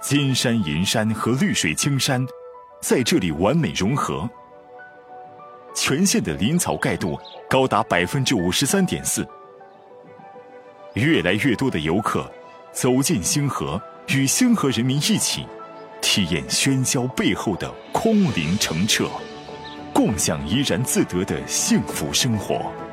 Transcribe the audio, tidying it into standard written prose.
金山银山和绿水青山在这里完美融合，全县的林草盖度高达 53.4%。越来越多的游客走进星河，与星河人民一起体验喧嚣背后的空灵澄澈，共享怡然自得的幸福生活。